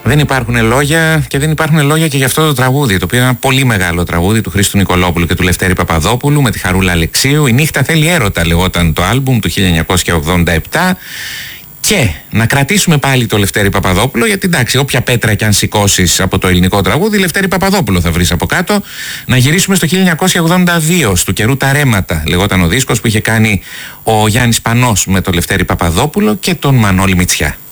Δεν υπάρχουν λόγια και δεν υπάρχουν λόγια και για αυτό το τραγούδι, το οποίο είναι ένα πολύ μεγάλο τραγούδι του Χρήστου Νικολόπουλου και του Λευτέρη Παπαδόπουλου με τη Χαρούλα Αλεξίου. «Η νύχτα θέλει έρωτα» λεγόταν το άλμπουμ του 1987. Και να κρατήσουμε πάλι το Λευτέρη Παπαδόπουλο, γιατί εντάξει, όποια πέτρα και αν σηκώσεις από το ελληνικό τραγούδι, Λευτέρη Παπαδόπουλο θα βρεις από κάτω. Να γυρίσουμε στο 1982, «Στου καιρού τα ρέματα» λεγόταν ο δίσκος που είχε κάνει ο Γιάννης Πανός με το Λευτέρη Παπαδόπουλο και τον Μανώλη Μητσιά.